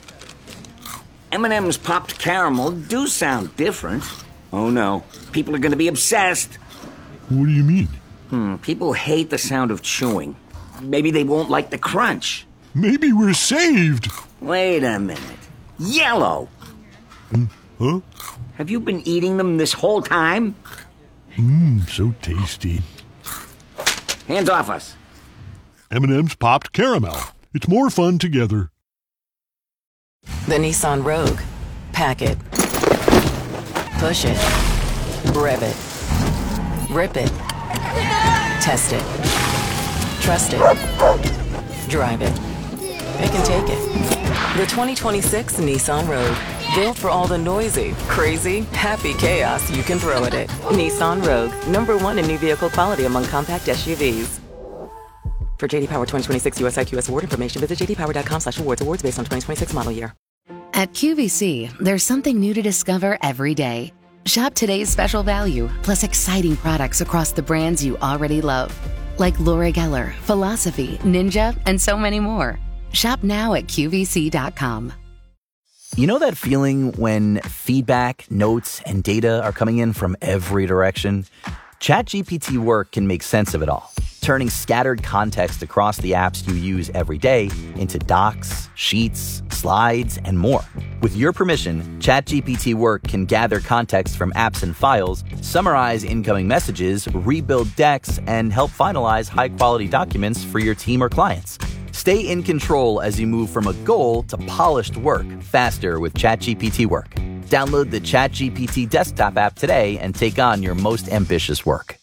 M&M's popped caramel do sound different. Oh no, people are going to be obsessed. What do you mean? People hate the sound of chewing. Maybe they won't like the crunch. Maybe we're saved. Wait a minute. Yellow! Huh? Have you been eating them this whole time? So tasty. Hands off us. M&M's popped caramel. It's more fun together. The Nissan Rogue. Pack it. Push it. Rev it. Rip it. Test it. Trust it. Drive it. It can take it. The 2026 Nissan Rogue. Built for all the noisy, crazy, happy chaos you can throw at it. Nissan Rogue. #1 in new vehicle quality among compact SUVs. For JD Power 2026 US IQS award information, visit jdpower.com/awards. Awards based on 2026 model year. At QVC, there's something new to discover every day. Shop today's special value, plus exciting products across the brands you already love. Like Laura Geller, Philosophy, Ninja, and so many more. Shop now at QVC.com. You know that feeling when feedback, notes, and data are coming in from every direction? ChatGPT Work can make sense of it all, turning scattered context across the apps you use every day into docs, sheets, slides, and more. With your permission, ChatGPT Work can gather context from apps and files, summarize incoming messages, rebuild decks, and help finalize high-quality documents for your team or clients. Stay in control as you move from a goal to polished work faster with ChatGPT Work. Download the ChatGPT desktop app today and take on your most ambitious work.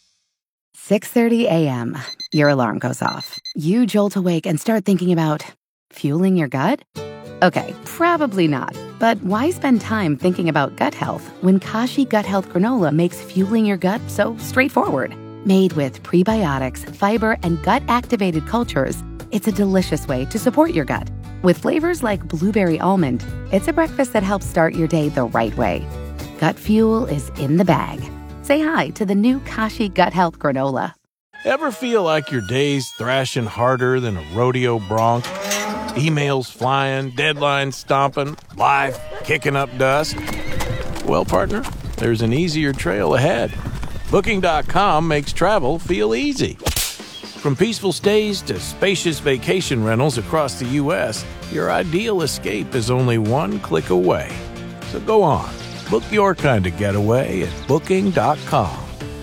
6:30 a.m. Your alarm goes off. You jolt awake and start thinking about fueling your gut? Okay, probably not. But why spend time thinking about gut health when Kashi Gut Health Granola makes fueling your gut so straightforward? Made with prebiotics, fiber, and gut-activated cultures, it's a delicious way to support your gut. With flavors like blueberry almond, it's a breakfast that helps start your day the right way. Gut fuel is in the bag. Say hi to the new Kashi Gut Health Granola. Ever feel like your day's thrashing harder than a rodeo bronc? Emails flying, deadlines stomping, life kicking up dust? Well, partner, there's an easier trail ahead. Booking.com makes travel feel easy. From peaceful stays to spacious vacation rentals across the U.S., your ideal escape is only one click away. So go on, book your kind of getaway at Booking.com.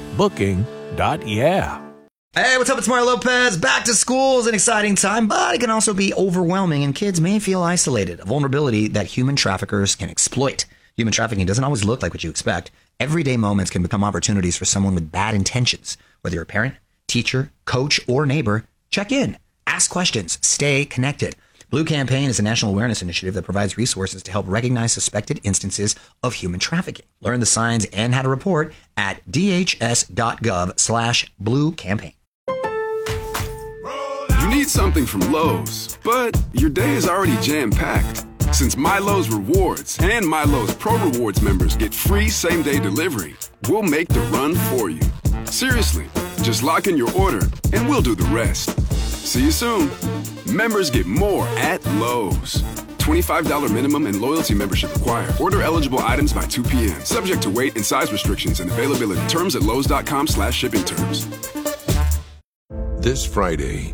Booking.yeah. Hey, what's up? It's Mario Lopez. Back to school is an exciting time, but it can also be overwhelming, and kids may feel isolated, a vulnerability that human traffickers can exploit. Human trafficking doesn't always look like what you expect. Everyday moments can become opportunities for someone with bad intentions. Whether you're a parent, teacher, coach, or neighbor, check in, ask questions, stay connected. Blue Campaign is a national awareness initiative that provides resources to help recognize suspected instances of human trafficking. Learn the signs and how to report at dhs.gov/Blue Campaign. You need something from Lowe's, but your day is already jam-packed. Since My Lowe's Rewards and My Lowe's Pro Rewards members get free same-day delivery, we'll make the run for you. Seriously, just lock in your order and we'll do the rest. See you soon. Members get more at Lowe's. $25 minimum and loyalty membership required. Order eligible items by 2 p.m. Subject to weight and size restrictions and availability. Terms at lowes.com/shipping terms. This Friday.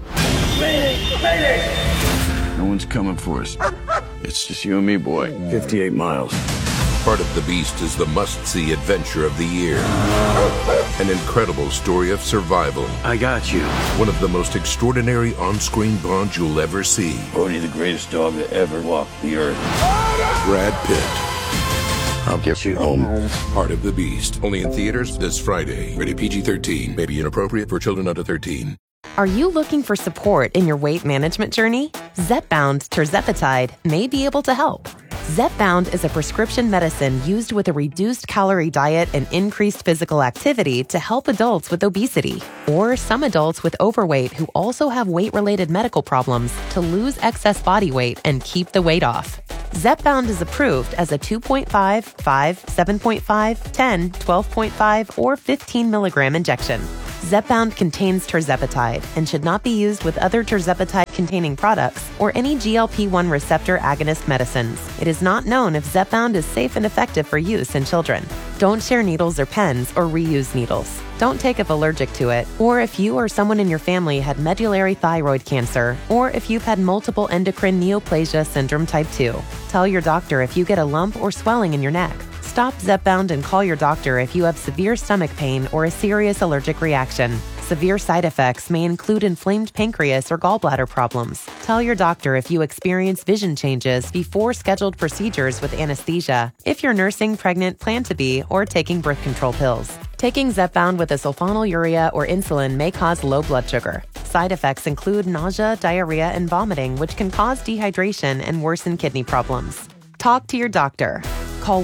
No one's coming for us. It's just you and me, boy. 58 miles. Part of the Beast is the must-see adventure of the year. An incredible story of survival. I got you. One of the most extraordinary on-screen bonds you'll ever see. Only the greatest dog that ever walked the earth. Brad Pitt. I'll get you home. Part of the Beast. Only in theaters this Friday. Rated PG-13. May be inappropriate for children under 13. Are you looking for support in your weight management journey? Zepbound tirzepatide may be able to help. Zepbound is a prescription medicine used with a reduced calorie diet and increased physical activity to help adults with obesity, or some adults with overweight who also have weight-related medical problems to lose excess body weight and keep the weight off. Zepbound is approved as a 2.5, 5, 7.5, 10, 12.5, or 15 milligram injection. Zepbound contains tirzepatide and should not be used with other tirzepatide-containing products or any GLP-1 receptor agonist medicines. It is not known if Zepbound is safe and effective for use in children. Don't share needles or pens or reuse needles. Don't take if allergic to it, or if you or someone in your family had medullary thyroid cancer, or if you've had multiple endocrine neoplasia syndrome type 2. Tell your doctor if you get a lump or swelling in your neck. Stop Zepbound and call your doctor if you have severe stomach pain or a serious allergic reaction. Severe side effects may include inflamed pancreas or gallbladder problems. Tell your doctor if you experience vision changes before scheduled procedures with anesthesia, if you're nursing, pregnant, plan to be, or taking birth control pills. Taking Zepbound with a sulfonylurea or insulin may cause low blood sugar. Side effects include nausea, diarrhea, and vomiting, which can cause dehydration and worsen kidney problems. Talk to your doctor. Call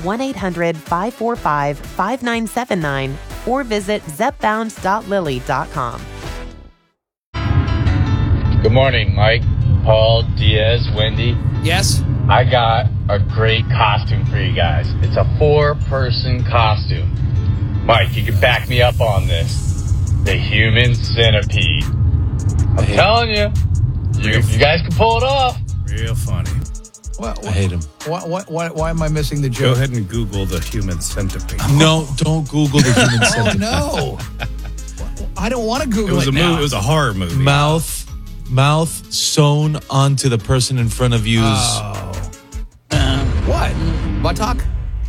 1-800-545-5979 or visit zepbound.lilly.com. Good morning, Mike, Paul, Diaz, Wendy. Yes? I got a great costume for you guys. It's a 4-person costume. Mike, you can back me up on this. The Human Centipede. I'm telling you, you guys can pull it off. Real funny. I hate him. Why am I missing the joke? Go ahead and Google the human centipede. No, don't Google the human centipede. Oh, no. I don't want to Google it now. It was a horror movie. Mouth sewn onto the person in front of you's... What? Buttock?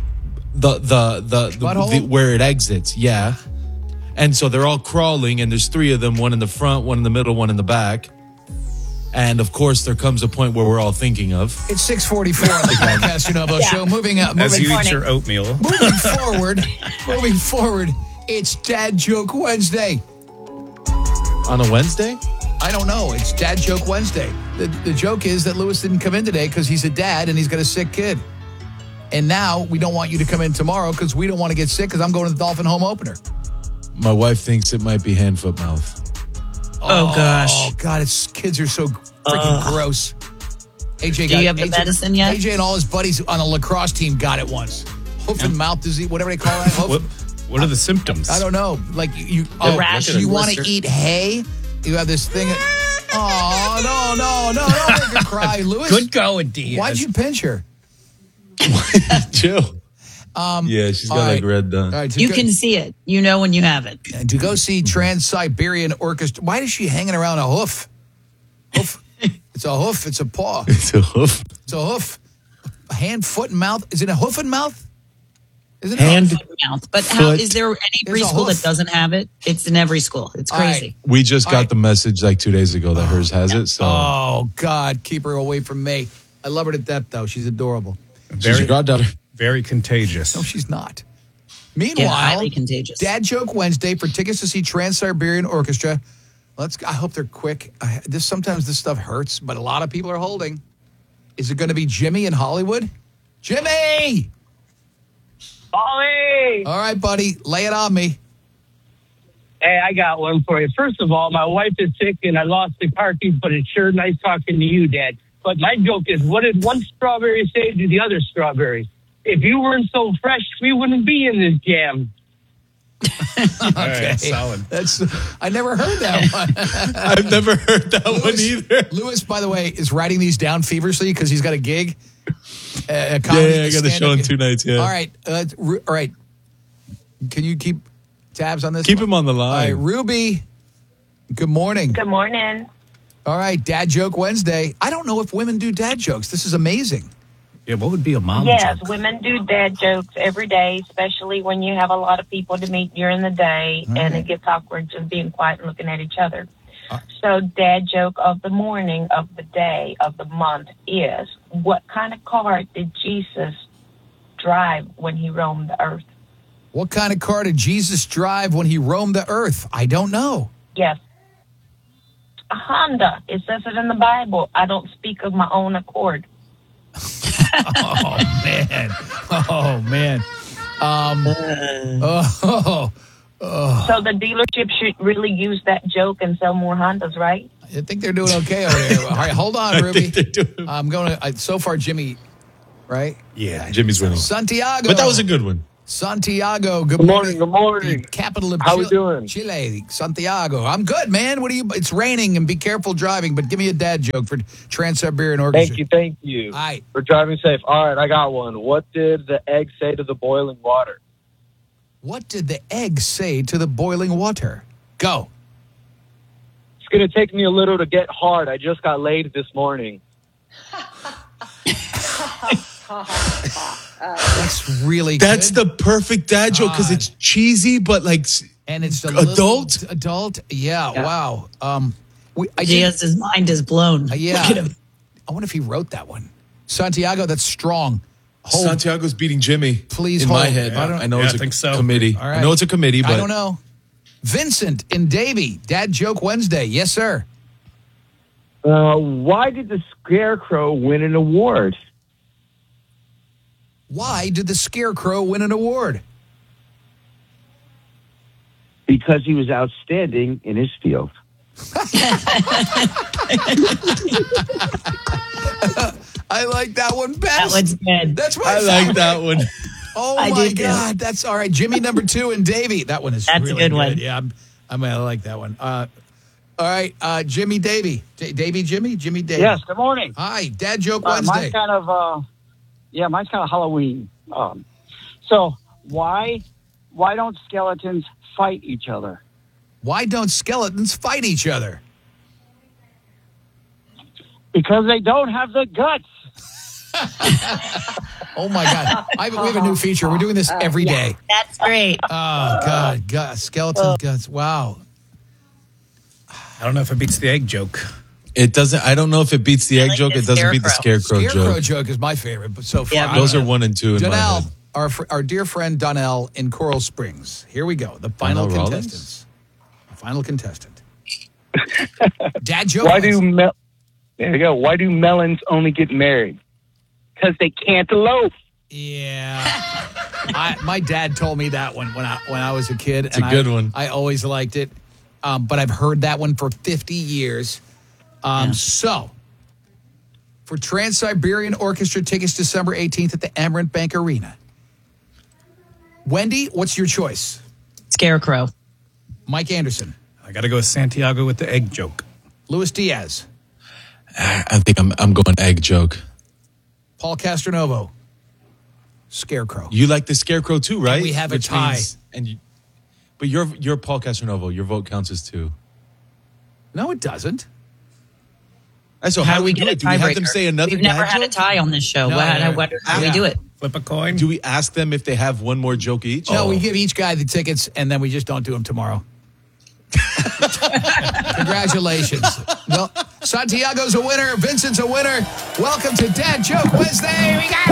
The where it exits, yeah. And so they're all crawling, and there's 3 of them, one in the front, one in the middle, one in the back. And, of course, there comes a point where we're all thinking of. It's 6:44 on the Podcast Novo Show. Moving up. As you eat your oatmeal. Moving forward, it's Dad Joke Wednesday. On a Wednesday? I don't know. It's Dad Joke Wednesday. The joke is that Lewis didn't come in today because he's a dad and he's got a sick kid. And now we don't want you to come in tomorrow because we don't want to get sick because I'm going to the Dolphin home opener. My wife thinks it might be hand, foot, mouth. Oh, gosh. Oh, God. Kids are so freaking gross. AJ Do you have the medicine yet? AJ and all his buddies on a lacrosse team got it once. Hoof and mouth disease, whatever they call that. What are the symptoms? I don't know. Like you want to eat hay? You have this thing. Oh, no. Don't make her cry, Lewis. Good going, Diaz. Why'd you pinch her? Chill. Yeah, she's got like red done. Right, you can see it. You know when you have it. And to go see Trans-Siberian Orchestra. Why is she hanging around a hoof? Hoof. It's a hoof. It's a paw. It's a hoof. It's a hoof. A hand, foot, and mouth. Is it a hoof and mouth? Is it hand, foot, and mouth? But how is there any preschool that doesn't have it? It's in every school. It's crazy. Right. We just got the message like 2 days ago that hers has it. So. Oh, God. Keep her away from me. I love her to death, though. She's adorable. She's your goddaughter. Very contagious. No, she's not. Meanwhile, highly contagious. Dad Joke Wednesday for tickets to see Trans-Siberian Orchestra. I hope they're quick. Sometimes this stuff hurts, but a lot of people are holding. Is it going to be Jimmy in Hollywood? Jimmy! Ollie! All right, buddy. Lay it on me. Hey, I got one for you. First of all, my wife is sick and I lost the car keys, but it's sure nice talking to you, Dad. But my joke is, what did one strawberry say to the other strawberry? If you weren't so fresh, we wouldn't be in this jam. Okay, solid. I never heard that one. I've never heard that one either. Lewis, by the way, is writing these down feverishly because he's got a gig. I got a show in 2 nights. Yeah. All right. Can you keep tabs on this? Keep him on the line. All right, Ruby. Good morning. Good morning. All right, Dad Joke Wednesday. I don't know if women do dad jokes. This is amazing. Yeah, what would be a mom Yes, joke? women do dad jokes every day, especially when you have a lot of people to meet during the day, and it gets awkward just being quiet and looking at each other. So, dad joke of the morning, of the day, of the month is, what kind of car did Jesus drive when he roamed the earth? What kind of car did Jesus drive when he roamed the earth? I don't know. Yes. A Honda. It says it in the Bible. I don't speak of my own accord. Oh, man. So the dealership should really use that joke and sell more Hondas, right? I think they're doing okay over there. All right, hold on, Ruby. I'm going to, so far, Jimmy, right? Yeah, Jimmy's winning. Santiago. But that was a good one. Santiago, good morning. Good morning. Capital of How we doing? Chile, Santiago. I'm good, man. It's raining and be careful driving, but give me a dad joke for Trans-Siberian Orchestra. Thank you. All right. For driving safe. All right, I got one. What did the egg say to the boiling water? What did the egg say to the boiling water? Go. It's going to take me a little to get hard. I just got laid this morning. That's really good. That's the perfect dad joke because it's cheesy, but like, and it's adult. Yeah. Wow. Diaz's mind is blown. Yeah. Look at him. I wonder if he wrote that one. Santiago, that's strong. Santiago's beating Jimmy. Please in hold. my head. I know it's a committee. All right. I know it's a committee, but I don't know. Vincent in Davie, Dad Joke Wednesday. Yes, sir. Why did the Scarecrow win an award? Why did the Scarecrow win an award? Because he was outstanding in his field. I like that one best. That one's good. That's my I like that one. Oh, I my do too. God. That's all right. Jimmy number 2 and Davey. That one is That's really a good one. Yeah, I like that one. All right, Jimmy Davey. Jimmy Davey. Yes, good morning. Hi, Dad Joke Wednesday. Mine's kind of Halloween. So why don't skeletons fight each other? Why don't skeletons fight each other? Because they don't have the guts. Oh my God! We have a new feature. We're doing this every day. That's great. Oh God, skeleton guts. Wow. I don't know if it beats the egg joke. It doesn't. I don't know if it beats the egg joke. It doesn't beat the scarecrow joke. Scarecrow joke is my favorite, but so far. Yeah, those are 1 and 2 in my head. Our dear friend Donnell in Coral Springs. Here we go. The final contestants. The final contestant. Dad joke. There you go. Why do melons only get married? Because they can't elope. Yeah. My dad told me that one when I was a kid. It's a good one. I always liked it. But I've heard that one for 50 years. So, for Trans-Siberian Orchestra tickets December 18th at the Amerant Bank Arena. Wendy, what's your choice? Scarecrow. Mike Anderson. I got to go with Santiago with the egg joke. Luis Diaz. I think I'm going egg joke. Paul Castronovo. Scarecrow. You like the scarecrow too, right? And we have a tie. But you're Paul Castronovo. Your vote counts as 2. No, it doesn't. So how do we get a tiebreaker? Do we have them say another? We've never had a tie on this show. How do we do it? Flip a coin. Do we ask them if they have one more joke each? No, we give each guy the tickets, and then we just don't do them tomorrow. Congratulations. Well, Santiago's a winner. Vincent's a winner. Welcome to Dad Joke Wednesday. We got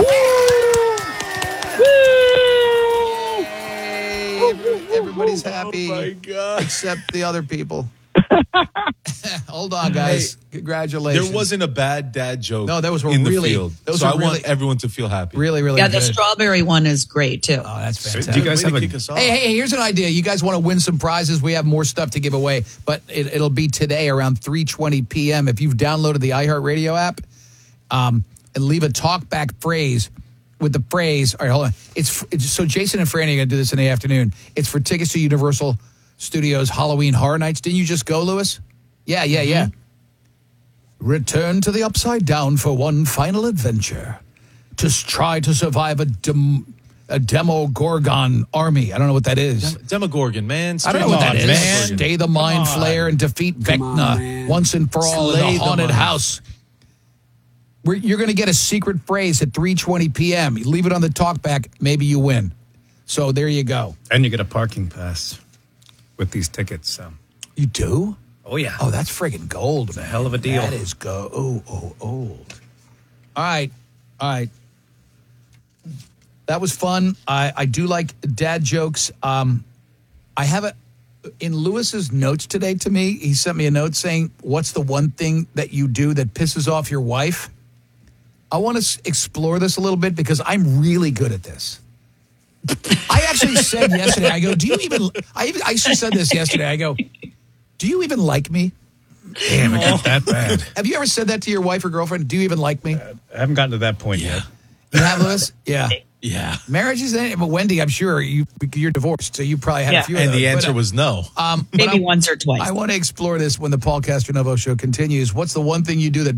everybody's happy. Oh my God. Except the other people. Hold on, guys. Congratulations. There wasn't a bad dad joke. No, that was in really, the field. those So are I want everyone to feel happy. Really, really Yeah, good. the strawberry one is great, too. Oh, that's fantastic. Do you guys have a... Hey, here's an idea. You guys want to win some prizes? We have more stuff to give away, but it'll be today around 3:20 p.m. If you've downloaded the iHeartRadio app, and leave a talkback phrase with the phrase, all right, hold on. It's so Jason and Franny are going to do this in the afternoon. It's for tickets to Universal Studios Halloween Horror Nights. Didn't you just go, Lewis? Yeah. Return to the Upside Down for one final adventure. To try to survive a Demogorgon army. I don't know what that is. Demogorgon, man. I don't know what that is. Stay the Mind Flayer and defeat Vecna once and for all in the haunted house. You're going to get a secret phrase at 3:20 p.m. You leave it on the talkback, maybe you win. So there you go. And you get a parking pass with these tickets. So. You do? Oh, yeah. Oh, that's friggin' gold, man. A hell of a deal. That is old. All right. That was fun. I do like dad jokes. I have in Lewis's notes today to me, he sent me a note saying, what's the one thing that you do that pisses off your wife? I want to explore this a little bit because I'm really good at this. I actually said yesterday, I go, I actually said this yesterday. I go, do you even like me? Damn, it got that bad. Have you ever said that to your wife or girlfriend? Do you even like me? I haven't gotten to that point yet. You have, Lewis? Yeah. Yeah. Marriage is, but Wendy, I'm sure you're divorced, so you probably had a few of those. And the answer was no. Maybe once or twice. I want to explore this when the Paul Castronovo show continues. What's the one thing you do that